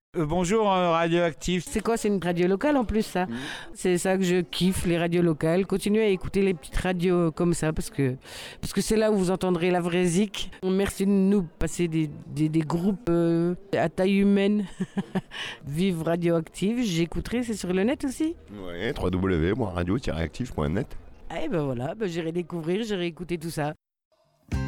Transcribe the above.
Bonjour Radioactif. C'est quoi? C'est une radio locale en plus, ça. C'est ça que je kiffe, les radios locales. Continuez à écouter les petites radios comme ça parce que c'est là où vous entendrez la vraie zik. Merci de nous passer des groupes à taille humaine. Vive Radioactive, j'écouterai, c'est sur le net aussi. Ouais, www.radio-actif.net. Eh ben voilà, j'irai découvrir, j'irai écouter tout ça.